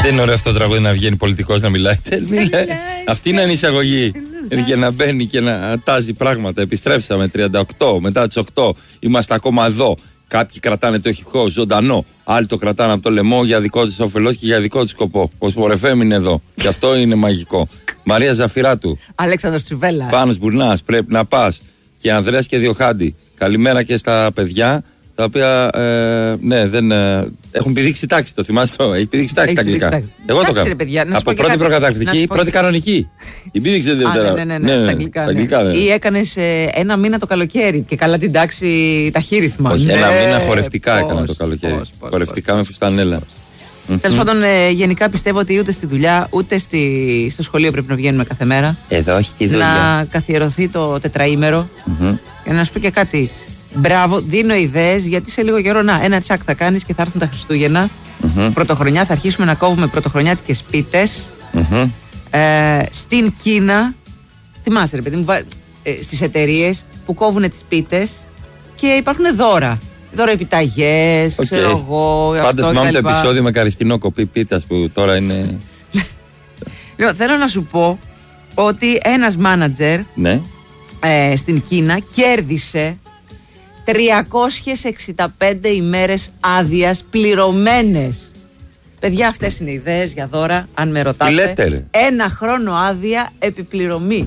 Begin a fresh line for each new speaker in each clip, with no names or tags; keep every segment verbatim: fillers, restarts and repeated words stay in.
Δεν είναι ωραίο αυτό το τραγούδι να βγαίνει πολιτικός να μιλάει. Αυτή είναι η εισαγωγή. Για να μπαίνει και να τάζει πράγματα. Επιστρέψαμε τριάντα οκτώ μετά τις οκτώ. Είμαστε ακόμα εδώ. Κάποιοι κρατάνε το ηχικό ζωντανό. Άλλοι το κρατάνε από το λαιμό για δικό του όφελος και για δικό του σκοπό. Ο Sport εφ εμ είναι εδώ. Και αυτό είναι μαγικό. Μαρία Ζαφυράτου.
Αλέξανδρος Τσιβέλλας.
Πάνος Μπουρνάς. Πρέπει να πας. Και Ανδρέας και Διοχάντη. Καλημέρα και στα παιδιά. Τα οποία ε, ναι, δεν, ε, έχουν πηδήξει τάξη, το θυμάστε το. Έχει πηδήξει τάξη στα αγγλικά.
Τάξη.
Εγώ το κάνω.
Παιδιά,
από πρώτη προκαταρκτική, πρώτη κανονική. Η πήδηξε Δευτέρα.
Ναι, ναι, ναι, ναι, στα αγγλικά. Ναι. Αγγλικά, ναι. Ή έκανε ε, ένα μήνα το καλοκαίρι και καλά την τάξη ταχύρυθμα.
Όχι,
ναι,
ένα μήνα χορευτικά πώς, έκανα το καλοκαίρι. Πώς, πώς, χορευτικά πώς. Με φουστανέλα.
Τέλος πάντων, ε, γενικά πιστεύω ότι ούτε στη δουλειά ούτε στη, στο σχολείο πρέπει να βγαίνουμε κάθε μέρα.
Εδώ, όχι τη δουλειά.
Να καθιερωθεί το τετραήμερο. Mm-hmm. Και να σου πω και κάτι. Μπράβο, δίνω ιδέες γιατί σε λίγο καιρό να, ένα τσακ θα κάνεις και θα έρθουν τα Χριστούγεννα. Mm-hmm. Πρωτοχρονιά θα αρχίσουμε να κόβουμε πρωτοχρονιάτικες πίτες. Mm-hmm. Ε, στην Κίνα, θυμάσαι ρε παιδί μου, ε, στις εταιρείες που κόβουν τις πίτες και υπάρχουν δώρα. Δώρα επιταγές, okay. ξέρω εγώ.
Πάντα θυμάμαι το επεισόδιο με καριστινό κοπή πίτας που τώρα είναι.
Λοιπόν, θέλω να σου πω ότι ένας μάνατζερ
ναι.
ε, στην Κίνα κέρδισε τριακόσιες εξήντα πέντε ημέρες άδειας πληρωμένες. Παιδιά, αυτές είναι ιδέες για δώρα, αν με ρωτάτε.
Λέτε,
ένα χρόνο άδεια επιπληρωμή.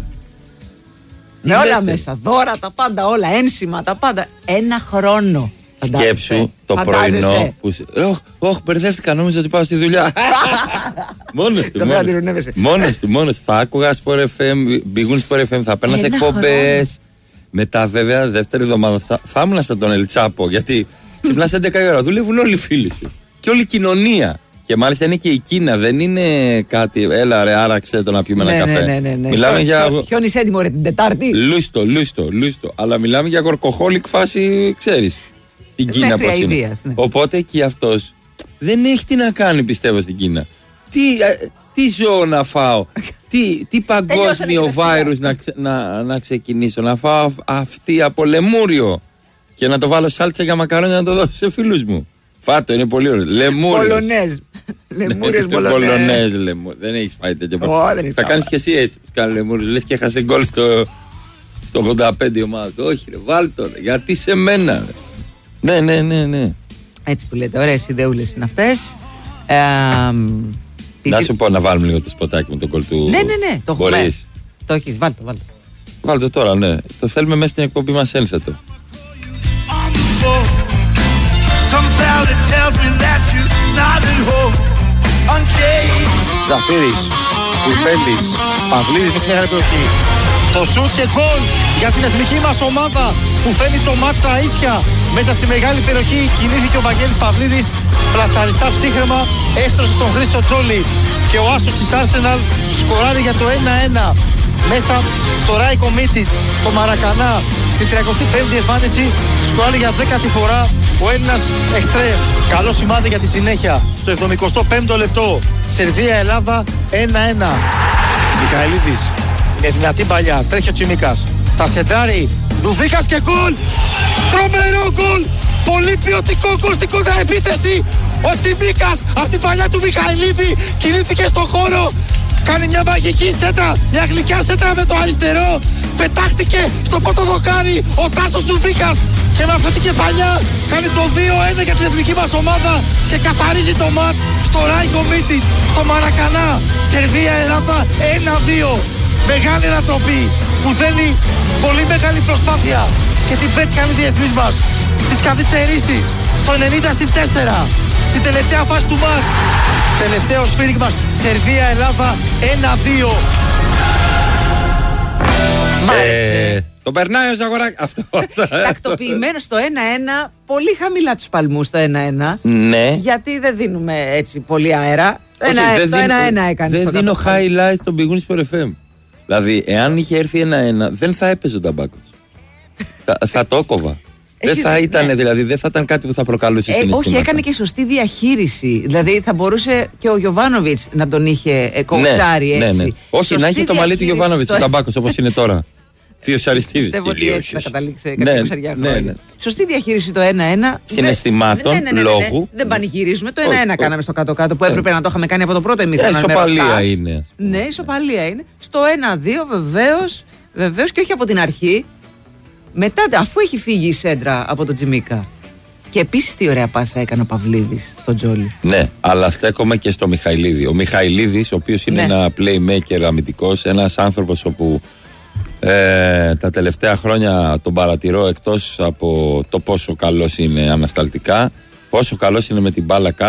Με όλα μέσα, δώρα, τα πάντα, όλα, ένσημα, τα πάντα. Ένα χρόνο.
Σκέψου το πρωινό που. Ωχ, ωχ, μπερδεύτηκα, νόμιζα ότι πάω στη δουλειά. Μόνος του, μόνος του, μόνος του. Θα άκουγα Sport εφ εμ, μπηγούν Sport εφ εμ, θα παίρνα σε εκπομπές. Μετά, βέβαια, δεύτερη εβδομάδα θα ήμουν σαν τον Ελτσάπο. Γιατί ξυπνάς έντεκα η ώρα, δουλεύουν όλοι οι φίλοι σου. Και όλη η κοινωνία. Και μάλιστα είναι και η Κίνα, δεν είναι κάτι. Έλα, ρε, άραξε το να πιούμε ένα καφέ.
Ναι, ναι, ναι, ναι.
Μιλάμε Χιό, για.
Χιόνι έτοιμο, ρε, την Τετάρτη.
Λούστο, λούστο, λούστο. Αλλά μιλάμε για γορκοχόλικ φάση, ξέρεις. Στην Κίνα πώς είναι. Ιδίας, ναι. Οπότε εκεί αυτός δεν έχει τι να κάνει, πιστεύω, στην Κίνα. Τι, τι ζώο να φάω. Τι, τι παγκόσμιο βάιρους να, ξε, να, να ξεκινήσω, να φάω αυτή από λεμούριο και να το βάλω σάλτσα για μακαρόνια να το δώσω σε φίλους μου. Φάτο, είναι πολύ ωραίο. Λεμούριος.
Πολωνέζ. Λεμούριος
Πολωνέζ. Δεν έχεις φάει τέτοιο πράγμα. Θα κάνεις και εσύ έτσι που κάνει λεμούριος. Λες και έχασε γκολ στο, στο ογδόντα πέντε ομάδα. Όχι ρε, βάλ' το ρε, γιατί σε μένα ρε. Ναι, ναι, ναι, ναι.
Έτσι που λέτε, ωραίες ιδεούλες είναι αυτές. Ε,
να σου πω να βάλουμε λίγο το σποτάκι με τον κολ του.
Ναι, ναι, ναι, το έχουμε. Το έχεις, βάλ' το, βάλ' το.
Βάλ' το τώρα, ναι. Το θέλουμε μέσα στην εκπομπή μας ένθετο.
Ζαφύρης, Κουρμπέλης, Παυλίδης με στην μεγάλη περιοχή. Το σουτ και γκολ για την εθνική μας ομάδα που φέρνει το μάτς στα ίσια. Μέσα στη μεγάλη περιοχή κινήθηκε ο Βαγγέλης Παυλίδης. Πλασταριστά ψύχρεμα έστρωσε τον Χρήστο Τζόλι. Και ο άσος της Arsenal σκοράρει για το ένα ένα. Μέσα στο Ράικο Μίτιτς, στο Μαρακανά, στην τριακοστή πέμπτη εμφάνιση, σκοράρει για δέκατη φορά ο Έλληνας εξτρέμ. Καλό σημάδι για τη συνέχεια. Στο εβδομηκοστό πέμπτο λεπτό, Σερβία-Ελλάδα ένα ένα. Μιχαηλίδης, με δυνατή παλιά, τρέχει ο Τσιμίκας. Τα σεντράρει, Λουβίκας και γκολ! Τρομερό γκολ! Πολύ ποιοτικό γκολ στην κόντρα επίθεση! Ο Τσιμίκας, από την παλιά του Μιχαηλίδη, κινήθηκε στον χώρο. Κάνει μια μαγική σέντρα, μια γλυκιά σέντρα με το αριστερό. Πετάχτηκε στο πρώτο δοκάρι ο Τάσος Λουβίκας. Και με αυτή την κεφαλιά κάνει το δύο ένα για την εθνική μας ομάδα. Και καθαρίζει το μάτς στο Ράικο Μίτιτς, στο Μαρακανά. Σερβία-Ελλάδα ένα δύο. Μεγάλη ανατροπή που θέλει πολύ μεγάλη προσπάθεια. Και την πέτυχαν οι διεθνείς μας στις καθυστερήσεις, στο ενενήντα συν τέσσερα. Στην τελευταία φάση του μάτς. Τελευταίο σφύριγμα, Σερβία-Ελλάδα ένα δύο.
Ε, το περνάει ο Ζαγοράκης. Αυτό.
Τακτοποιημένο στο ένα ένα. Πολύ χαμηλά τους παλμούς στο ένα ένα.
Ναι.
Γιατί δεν δίνουμε έτσι πολύ αέρα. Το ένα ένα έκανε.
Δεν δίνω highlights στον πηγούν Sport εφ εμ. Δηλαδή, εάν είχε έρθει ένα ένα, δεν θα έπαιζε ο Ταμπάκος. θα, θα το έκοβα. Δεν θα ήταν, ναι. Δηλαδή, δεν θα ήταν κάτι που θα προκαλούσε ε, συναισθήματα.
Όχι, έκανε και σωστή διαχείριση. Δηλαδή, θα μπορούσε και ο Γιοβάνοβιτς να τον είχε κοουτσάρει, ναι, έτσι.
Ναι, ναι. Όχι, σωστή να είχε το μαλλί του Γιοβάνοβιτς ο Ταμπάκος όπως είναι τώρα. Θείος Αριστίδης.
Πιστεύω ότι έτσι θα καταλήξει
ναι,
κάποια ψαριά
ναι, ναι.
Σωστή διαχείριση το ένα ένα.
Συναισθημάτων,
ναι, ναι, ναι, ναι,
λόγου.
Ναι, δεν πανηγυρίζουμε. Το ένα ένα κάναμε στο κάτω-κάτω που έπρεπε να το είχαμε κάνει από το πρώτο ημίχρονο.
Ισοπαλία είναι.
Ναι, ισοπαλία είναι. Στο ένα δύο βεβαίως, βεβαίως και όχι από την αρχή. Μετά, αφού έχει φύγει η σέντρα από τον Τζιμίκα. Και επίσης τι ωραία πάσα έκανε ο Παυλίδης στον Τζόλι.
Ναι, αλλά στέκομαι και στο Μιχαηλίδη. Ο Μιχαηλίδης, ο οποίος είναι ναι. ένα playmaker αμυντικός, ένας άνθρωπος όπου ε, τα τελευταία χρόνια τον παρατηρώ, εκτός από το πόσο καλός είναι ανασταλτικά, πόσο καλός είναι με την μπάλα κάτω.